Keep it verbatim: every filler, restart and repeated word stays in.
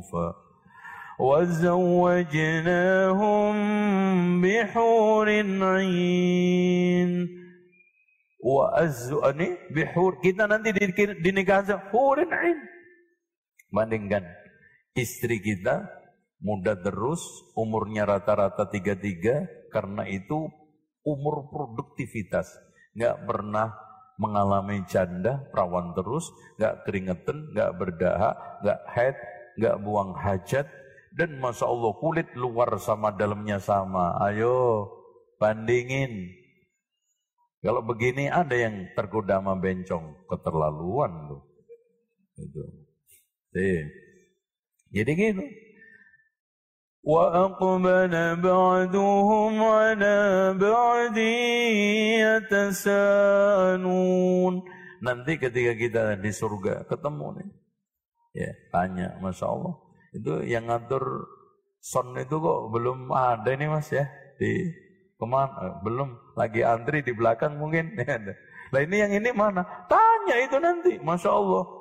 زخرفا وزوجناهم بحور عين وأزواني بحور, kita nanti dinikahi hurin ain. Bandingkan istri kita muda terus, umurnya rata-rata tiga puluh tiga, karena itu umur produktivitas, nggak pernah mengalami janda, perawan terus, nggak keringetan, nggak berdahak, nggak haid, nggak buang hajat, dan masya Allah kulit luar sama dalamnya sama. Ayo bandingin. Kalau begini ada yang tergoda sama bencong, keterlaluan loh. Itu. Jadi gitu. Wa aqbala ba'duhum 'ala ba'di yatasanun. Nanti ketika kita di surga ketemu nih. Ya, tanya, masya Allah. Itu yang ngatur son itu kok belum ada nih Mas ya? Di kemana? Belum, lagi antri di belakang mungkin. Lah ini yang ini mana? Tanya itu nanti, masya Allah.